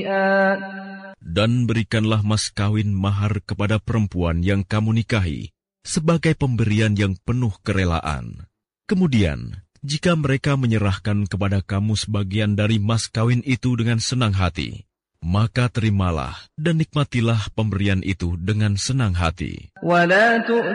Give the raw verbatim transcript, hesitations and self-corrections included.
Dan berikanlah mas kawin mahar kepada perempuan yang kamu nikahi sebagai pemberian yang penuh kerelaan. Kemudian, jika mereka menyerahkan kepada kamu sebagian dari mas kawin itu dengan senang hati, maka terimalah dan nikmatilah pemberian itu dengan senang hati.